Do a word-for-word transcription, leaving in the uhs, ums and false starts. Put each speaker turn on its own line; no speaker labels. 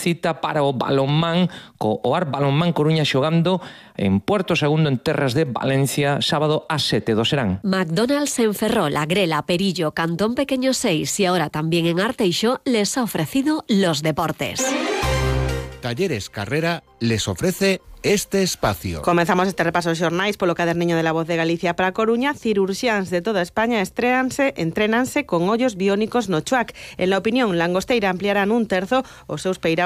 cita para o balonmán, co Oar Balonmán Coruña xogando en Puerto Segundo en terras de Valencia, sábado a sete do serán.
McDonald's en Ferrol, Agrela, Perillo, Cantón Pequeño seis y ahora también en Arteixo les ha ofrecido los deportes.
Talleres Carrera les ofrece este espacio.
Comenzamos este repaso xornais polo caderniño de La Voz de Galicia para Coruña. Cirurxiáns de toda España estréanse, entrénanse con ollos biónicos no Chuac. En la opinión Langosteira ampliarán un terzo os seus peiraos